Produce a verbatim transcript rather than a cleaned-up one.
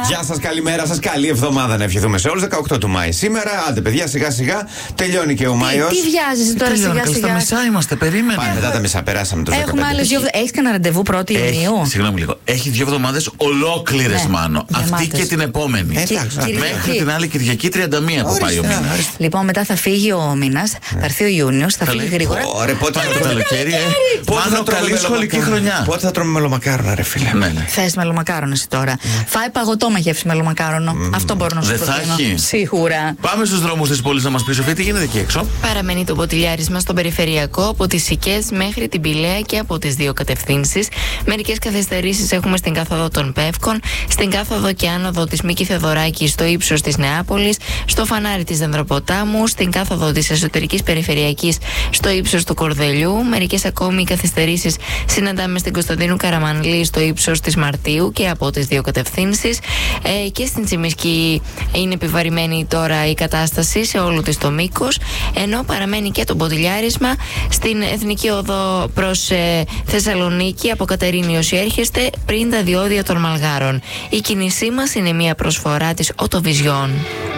Γεια σας, καλημέρα σας. Καλή εβδομάδα να ευχηθούμε σε όλους. δεκαοκτώ του Μάη σήμερα. Άντε, παιδιά, σιγά σιγά τελειώνει και ο Μάιος. Τι, τι βιάζεσαι τώρα σιγά σιγά. Στα μισά είμαστε, περίμενε. Πάμε μετά τα μισά, περάσαμε το Έχουμε άλλες δύο. Έχεις κανένα ραντεβού πρώτη Ιουνίου? Συγγνώμη λίγο. Έχει δύο εβδομάδες ολόκληρες, Ναι, Μάνο. Αυτή γεμάτες. και την επόμενη. Ε, εντάξει, Κυριακή. Μέχρι την άλλη Κυριακή τριάντα μία που πάει ο μήνας. Λοιπόν, μετά θα φύγει ο μήνας, θα έρθει ο Ιούνιος, θα φύγει γρήγορα. Ωραία, πότε Πάει το καλοκαίρι, ε. Μάνο, καλή σχολική χρονιά. Πότε θα τρώμε μελομακάρονα, ρε φίλε? Ναι, ναι. Θες μελομακάρονο εσύ τώρα. Φάει παγωτό μα γεύση μελομακάρονο. Αυτό μπορώ να σου Δεν θα προτείνω. έχει. Σίγουρα. Πάμε στους δρόμους της πόλης να μας πει, Σοφία, τι γίνεται εκεί έξω. Παραμένει το ποτηλιάρισμα στον περιφερειακό από τις Σικές μέχρι την Πηλαία και από τις δύο κατευθύνσεις. Μερικές καθυστερήσεις έχουμε στην κάθοδο των Πεύκων, στην κάθοδο και άνοδο της Μίκη Θεοδωράκη στο ύψος της Νεάπολης, στο φανάρι της Δενδροποτάμου, στην κάθοδο της εσωτερικής περιφερειακής στο ύψος του Κορδελιού. Μερικές ακόμη καθυστερήσεις συναντάμε στην Κωνσταντίνου Καραμανλή στο ύψος της Μαρτίου και από τις δύο κατευθύνσεις. Ε, και στην Τσιμισκή είναι επιβαρημένη τώρα η κατάσταση σε όλο της το μήκος, ενώ παραμένει και το ποτηλιάρισμα στην Εθνική Οδό προς ε, Θεσσαλονίκη από Κατερίνη όσοι έρχεστε πριν τα διόδια των Μαλγάρων. Η κίνησή μας είναι μια προσφορά της Οτοβιζιόν.